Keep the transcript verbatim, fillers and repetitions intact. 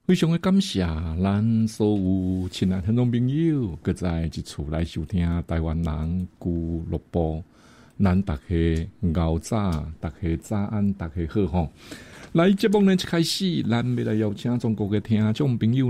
非常的感谢咱所有亲爱听众朋友，搁在一厝来收听台湾人俱乐部。咱大家熬早，大家早安，大家好吼。来节目呢一开始，咱要来邀请中国嘅听众朋友。